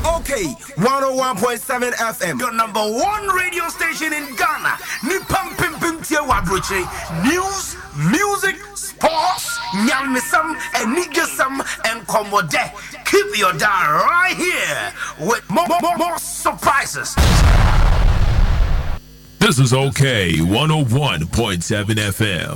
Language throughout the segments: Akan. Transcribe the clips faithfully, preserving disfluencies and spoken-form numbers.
Okay, one oh one point seven F M, your number one radio station in Ghana. Nipam pim pim tia wabroche. News, music, sports, nyamisam, and niggasam, and komode. Keep your dial right here with more, more, more surprises. This is okay, one oh one point seven F M.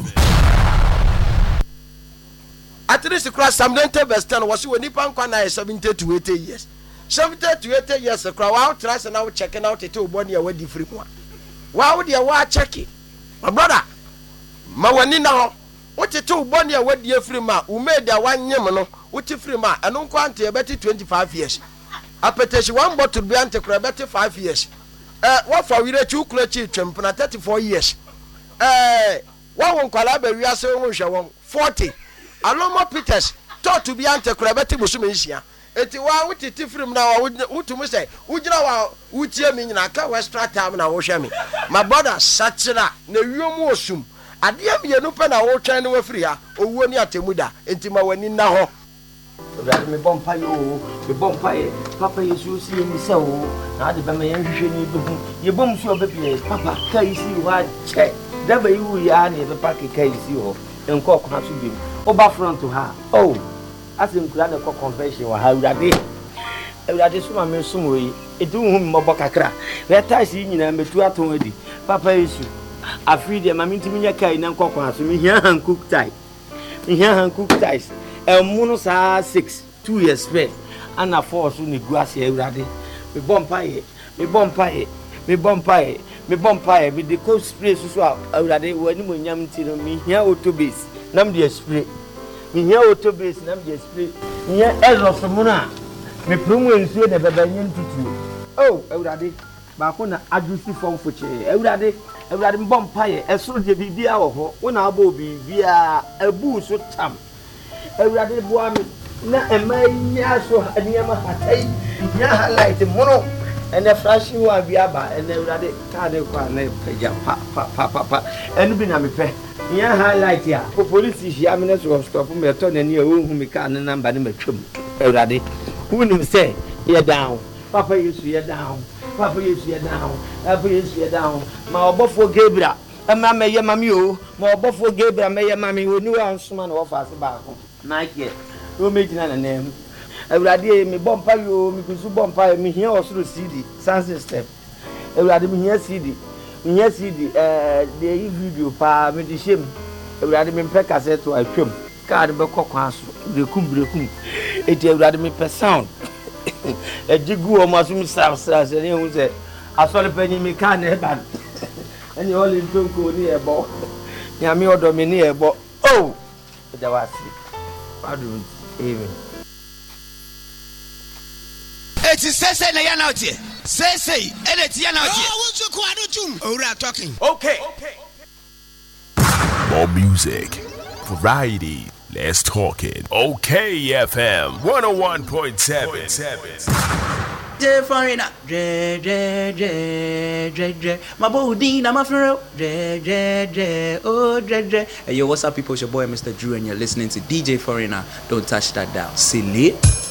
At least across some dental bestan was when Nipan Kwana seventy to eighty years. seventy to eighty years, a crowd out, trust and now checking out a two one year wedding free one. Why would you watch checking? My brother, Mawanina, what a two one year wedding free ma, who made their one year, what a free ma, and no quantity a better twenty five years. A petition one bottle be anti better five years. Uh, what for we two clutchy champion at thirty four years? Uh, one won't collaborate, we are so forty. Aloma Peters thought to be anti-crabati Musumisia. Eti wa wuti tifrim na wa wutu mu say ujira wa wutie mi nyina ka westra time na wo hwe mi my brother sachira na wiom osum ade am ye no pe na wo twan ne wafiri ha owuo ni atemuda enti ma wani na ho obrade me bompa yo me bompa ye papa yesu si mi se wo na ade be me yan hwehwe ni be hu ye bom su obepie papa kai si wa che da ba yu ya na be papa kai si ho enko ko ha so bi oba front to her oh asim kula na convention wa ha urade urade suma me sumo yi edu hu me mobo kakra we taisi nyina metu aton adi papa yesu afri de mami ntimi nya kai na nkokon aso me hia han cook tie me hia han cook ties emu no sa six two years spare ana four so ne guase urade me bompa ye me bompa ye me bompa ye me bompa ye me de co spray so so urade wani mo nyam ntino me hia autobase nam de spray me hia autobase nam de spray me ezo so muna me promo nsuo de baba nyen tutu oh urade ba ko na adusi fom foche urade urade mbompa ye esoro de bibia wo ho wo na abo bibia abu so tam urade boa me na emanya so aniama hatai nya highlight mono ene flashing wa biaba ene urade ka de kwa na peja pa pa pa pa enu bi na me pe nya highlight ya police hia me na so stop me to na ni ohun mi ka na number ne matwam urade who say ye down papa yesu ye down papa yesu ye down papa yesu ye down ma obofo Gabriel ama me ye mami o ma obofo Gabriel me ye mami o ni wa nsoma na wo fa se ba ko na ke o me gina na nem ewrade me bompa yo me kusu bompa me hia osoro C D sound system ewrade me hia C D me hia C D eh de video pa me di shem ewrade me pɛ cassette wa twam card be kokwan so brekum brekum eti ewrade me pɛ sound ejigu o masum sar sar se ne hu se asole panyi me ka na eba eni ole ntonko ni ebo nyame odo me ni ebo oh da wasi pardon amen eti sese na ya na otie sese ene ya na otie oh won't ko ado jum owura talking okay More music, variety. Let's talk it. Okay, F M one oh one point seven. J Foreigner, J J J J J. My boy Dean, I'm a friend. J J J, oh J J. Hey yo, what's up, people? It's your boy Mister Drew, and you're listening to D J Foreigner. Don't touch that dial. Silly.